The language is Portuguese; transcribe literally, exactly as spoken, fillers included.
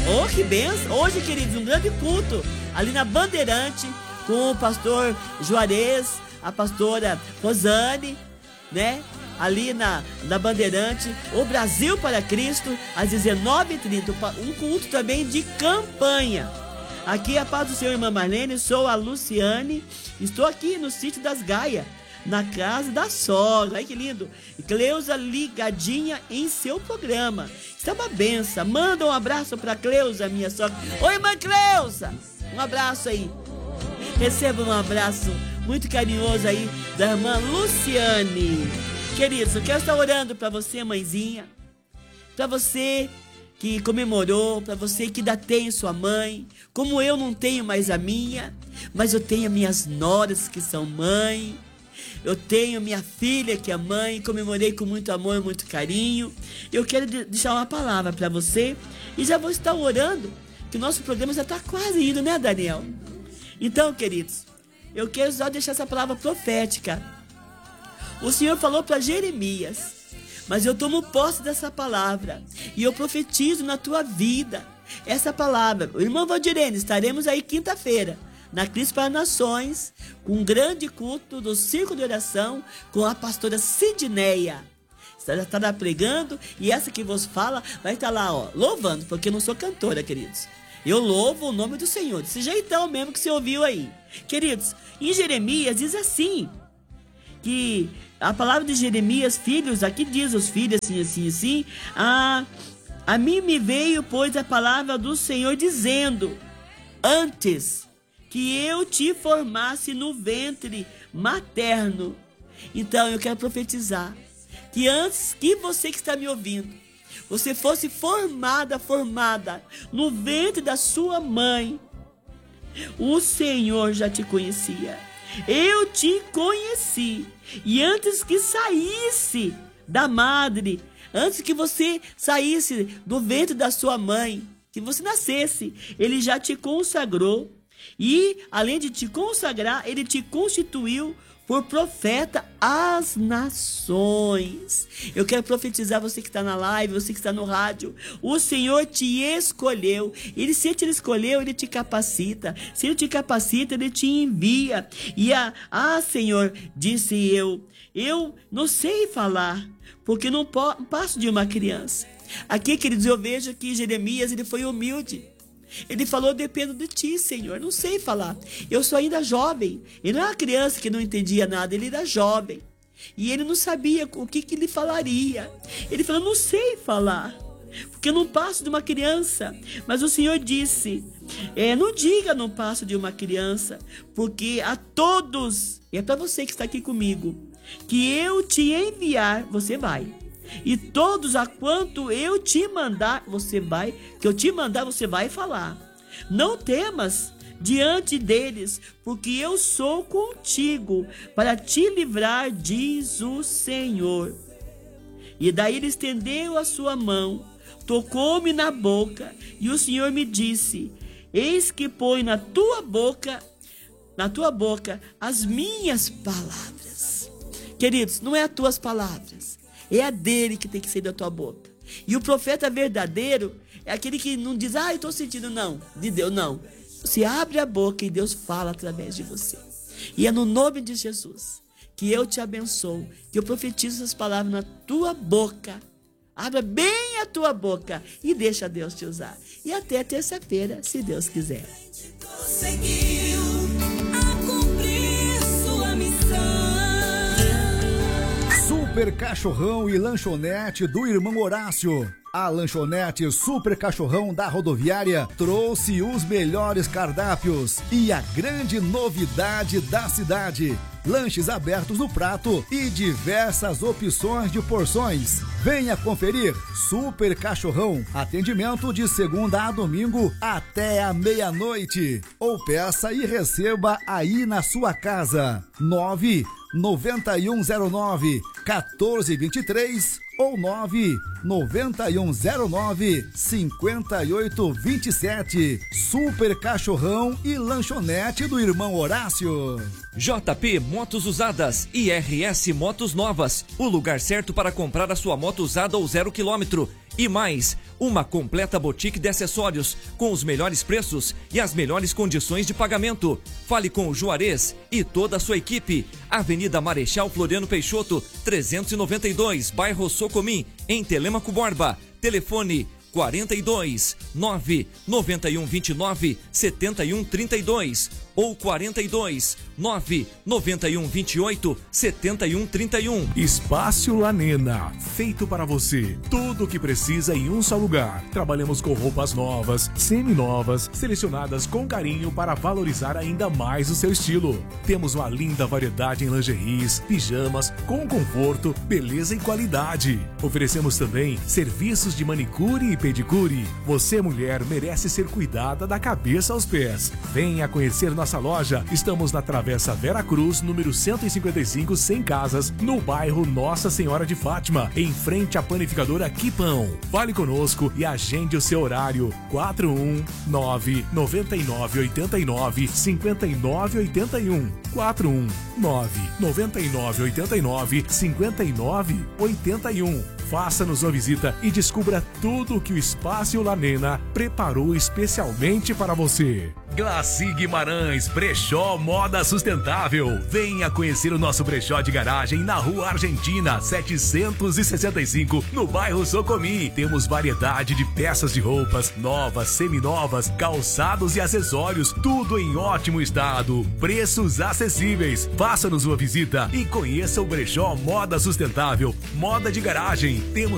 Oh, que benção! Hoje, queridos, um grande culto ali na Bandeirante com o pastor Juarez, a pastora Rosane, né? Ali na, na Bandeirante, o Brasil para Cristo, às dezenove e trinta, um culto também de campanha. Aqui a paz do Senhor, irmã Marlene, sou a Luciane, estou aqui no sítio das Gaias, na casa da sogra. Ai, que lindo! Cleusa ligadinha em seu programa. Isso é uma benção. Manda um abraço para Cleusa, minha sogra. Oi, irmã Cleusa! Um abraço aí. Receba um abraço muito carinhoso aí da irmã Luciane. Queridos, eu quero estar orando para você, mãezinha, para você que comemorou, para você que ainda tem sua mãe, como eu não tenho mais a minha, mas eu tenho as minhas noras que são mãe, eu tenho minha filha que é mãe, comemorei com muito amor e muito carinho. Eu quero deixar uma palavra para você e já vou estar orando, que o nosso programa já está quase indo, né, Daniel? Então, queridos, eu quero só deixar essa palavra profética. O Senhor falou para Jeremias, mas eu tomo posse dessa palavra e eu profetizo na tua vida essa palavra. O irmão Valdirene, estaremos aí quinta-feira na Cristo para Nações, com um grande culto do Círculo de Oração com a pastora Sidneia. Ela estará pregando e essa que vos fala vai estar lá, ó, louvando, porque eu não sou cantora, queridos. Eu louvo o nome do Senhor, desse jeitão mesmo que você ouviu aí. Queridos, em Jeremias diz assim, que a palavra de Jeremias, filhos, aqui diz os filhos assim, assim, assim, a, a mim me veio, pois, a palavra do Senhor dizendo, antes que eu te formasse no ventre materno. Então eu quero profetizar, que antes que você que está me ouvindo, você fosse formada, formada no ventre da sua mãe, o Senhor já te conhecia. Eu te conheci. E antes que saísse da madre, antes que você saísse do ventre da sua mãe, que você nascesse, Ele já te consagrou. E, além de te consagrar, Ele te constituiu por profeta às nações. Eu quero profetizar você que está na live, você que está no rádio. O Senhor te escolheu. Ele, se Ele te escolheu, Ele te capacita. Se Ele te capacita, Ele te envia. E a, ah, Senhor, disse eu, eu não sei falar, porque não passo de uma criança. Aqui, queridos, eu vejo que Jeremias, ele foi humilde. Ele falou, dependo de ti, Senhor, não sei falar, eu sou ainda jovem. Ele não era uma criança que não entendia nada, ele era jovem, e ele não sabia o que, que ele falaria. Ele falou, não sei falar, porque eu não passo de uma criança. Mas o Senhor disse, é, não diga não passo de uma criança, porque a todos, e é para você que está aqui comigo, que eu te enviar, você vai. E todos a quanto eu te mandar, você vai, que eu te mandar, você vai falar. Não temas diante deles, porque eu sou contigo para te livrar, diz o Senhor. E daí ele estendeu a sua mão, tocou-me na boca, e o Senhor me disse, eis que põe na tua boca, na tua boca, as minhas palavras. Queridos, não é as tuas palavras, é a dele que tem que sair da tua boca. E o profeta verdadeiro é aquele que não diz, ah, eu estou sentindo, não, de Deus, não. Você abre a boca e Deus fala através de você. E é no nome de Jesus que eu te abençoo, que eu profetizo essas palavras na tua boca. Abra bem a tua boca e deixa Deus te usar. E até terça-feira, se Deus quiser. Conseguiu a cumprir sua missão. Super Cachorrão e Lanchonete do Irmão Horácio. A lanchonete Super Cachorrão da Rodoviária trouxe os melhores cardápios e a grande novidade da cidade. Lanches abertos no prato e diversas opções de porções. Venha conferir Super Cachorrão. Atendimento de segunda a domingo até a meia-noite. Ou peça e receba aí na sua casa. nove nove um zero nove um quatro dois três ou nove nove um zero nove cinco oito dois sete. Super Cachorrão e Lanchonete do Irmão Horácio. J P Motos Usadas e R S Motos Novas. O lugar certo para comprar a sua moto usada ou zero quilômetro. E mais, uma completa boutique de acessórios com os melhores preços e as melhores condições de pagamento. Fale com o Juarez e toda a sua equipe. Avenida Marechal Floriano Peixoto, trezentos e noventa e dois, bairro Socomim, em Telêmaco Borba. Telefone quarenta e dois, nove nove um dois nove, sete um três dois ou quarenta e dois, nove nove um dois oito, sete um três um. Espaço Lanena, feito para você. Tudo o que precisa em um só lugar. Trabalhamos com roupas novas, semi-novas, selecionadas com carinho para valorizar ainda mais o seu estilo. Temos uma linda variedade em lingeries, pijamas, com conforto, beleza e qualidade. Oferecemos também serviços de manicure e pedicure. Você, mulher, merece ser cuidada da cabeça aos pés. Venha conhecer nossa loja. Estamos na Travessa Vera Cruz, número cento e cinquenta e cinco, Sem Casas, no bairro Nossa Senhora de Fátima, em frente à panificadora Quipão. Fale conosco e agende o seu horário. quatro um nove, nove nove oito nove, cinco nove oito um. quatro um nove, nove nove oito nove, cinco nove oito um. Faça-nos uma visita e descubra tudo o que o Espaço Lanena preparou especialmente para você. Glaci Guimarães, brechó moda sustentável. Venha conhecer o nosso brechó de garagem na Rua Argentina, setecentos e sessenta e cinco, no bairro Socomim. Temos variedade de peças de roupas, novas, seminovas, calçados e acessórios, tudo em ótimo estado. Preços acessíveis. Faça-nos uma visita e conheça o brechó moda sustentável, moda de garagem. Temos